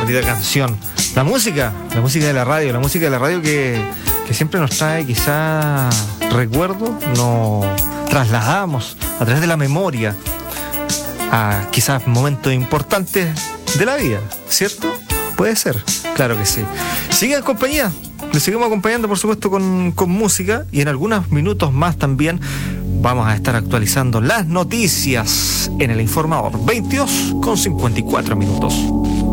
bonita canción. La música de la radio, que siempre nos trae quizá recuerdos, nos trasladamos a través de la memoria a quizás momentos importantes de la vida, ¿cierto? Puede ser, claro que sí. Sigan compañía, les seguimos acompañando por supuesto con música, y en algunos minutos más también vamos a estar actualizando las noticias en el Informador. 22:54 minutos.